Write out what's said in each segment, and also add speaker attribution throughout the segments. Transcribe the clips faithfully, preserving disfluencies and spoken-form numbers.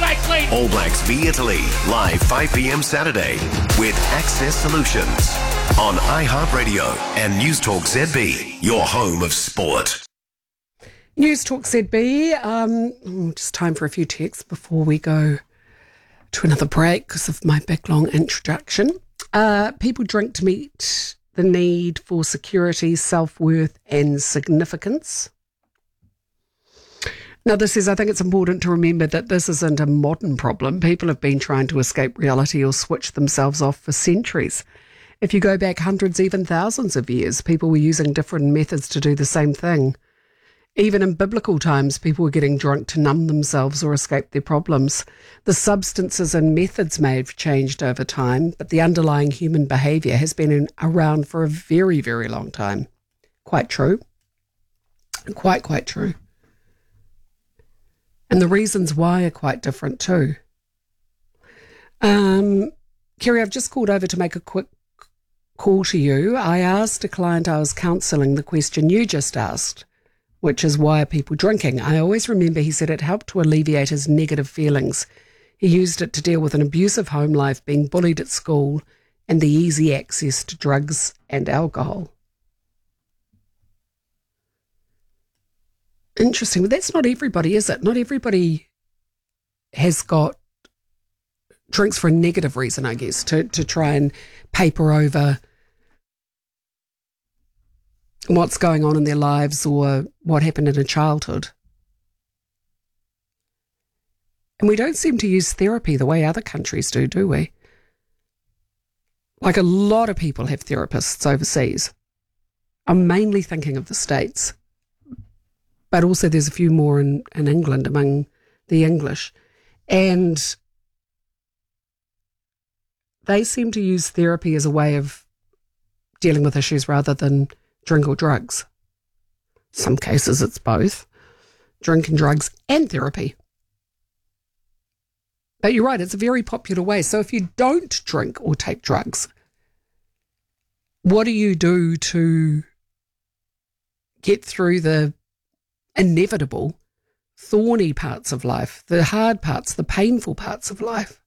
Speaker 1: Blacks lead.
Speaker 2: All Blacks v Italy, live five p.m. Saturday with Access Solutions on iHeartRadio and News Talk Z B, your home of sport.
Speaker 3: News Talk Z B. Um, just time for a few texts before we go to another break because of my big long introduction. Uh, people drink to meet the need for security, self-worth and significance. Now, this is, I think it's important to remember that this isn't a modern problem. People have been trying to escape reality or switch themselves off for centuries. If you go back hundreds, even thousands of years, people were using different methods to do the same thing. Even in biblical times, people were getting drunk to numb themselves or escape their problems. The substances and methods may have changed over time, but the underlying human behaviour has been in, around for a very, very long time. Quite true. Quite, quite true. And the reasons why are quite different too. Um, Kerry, I've just called over to make a quick call to you. I asked a client I was counselling the question you just asked, which is, why are people drinking? I always remember he said it helped to alleviate his negative feelings. He used it to deal with an abusive home life, being bullied at school, and the easy access to drugs and alcohol. Interesting, but that's not everybody, is it? Not everybody has got drinks for a negative reason, I guess, to, to try and paper over what's going on in their lives or what happened in a childhood. And we don't seem to use therapy the way other countries do, do we? Like, a lot of people have therapists overseas. I'm mainly thinking of the States. But also there's a few more in, in England among the English. And they seem to use therapy as a way of dealing with issues rather than drink or drugs. Some cases it's both. Drink and drugs and therapy. But you're right, it's a very popular way. So if you don't drink or take drugs, what do you do to get through the inevitable, thorny parts of life, the hard parts, the painful parts of life?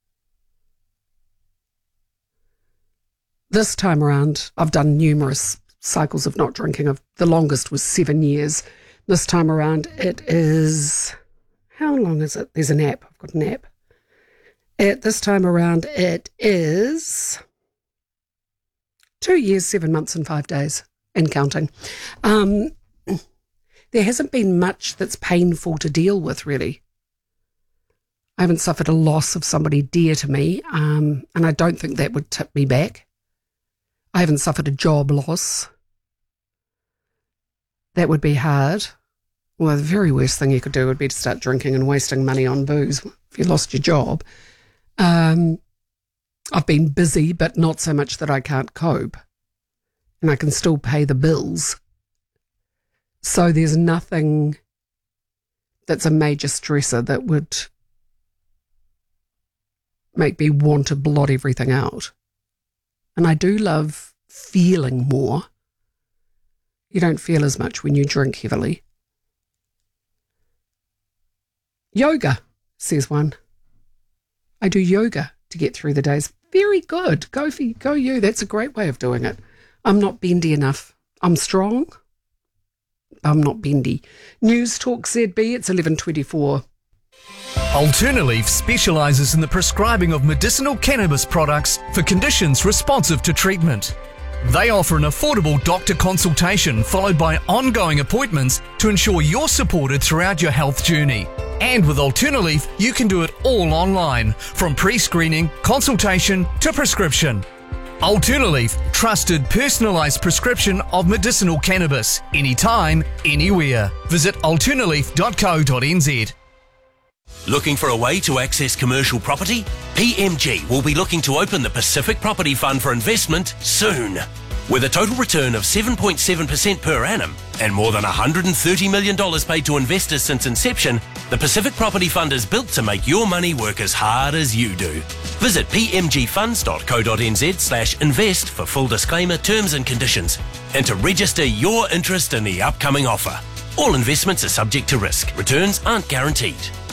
Speaker 3: This time around, I've done numerous cycles of not drinking. I've, the longest was seven years. This time around, it is, how long is it? There's an app. I've got an app. At this time around, it is two years, seven months and five days and counting. Um, There hasn't been much that's painful to deal with, really. I haven't suffered a loss of somebody dear to me, um, and I don't think that would tip me back. I haven't suffered a job loss. That would be hard. Well, the very worst thing you could do would be to start drinking and wasting money on booze if you lost your job. Um, I've been busy, but not so much that I can't cope, and I can still pay the bills. So there's nothing that's a major stressor that would make me want to blot everything out. And I do love feeling more. You don't feel as much when you drink heavily. Yoga, says one. I do yoga to get through the days. Very good. Go for go you. That's a great way of doing it. I'm not bendy enough. I'm strong. I'm not bendy. News Talk Z B, it's eleven twenty-four.
Speaker 4: Alternaleaf specialises in the prescribing of medicinal cannabis products for conditions responsive to treatment. They offer an affordable doctor consultation followed by ongoing appointments to ensure you're supported throughout your health journey. And with Alternaleaf, you can do it all online, from pre-screening, consultation to prescription. Alternaleaf, trusted personalised prescription of medicinal cannabis, anytime, anywhere. Visit alternaleaf dot co dot n z.
Speaker 2: Looking for a way to access commercial property? P M G will be looking to open the Pacific Property Fund for investment soon. With a total return of seven point seven percent per annum and more than one hundred thirty million dollars paid to investors since inception, the Pacific Property Fund is built to make your money work as hard as you do. Visit p m g funds dot co dot n z slash invest for full disclaimer, terms and conditions, and to register your interest in the upcoming offer. All investments are subject to risk. Returns aren't guaranteed.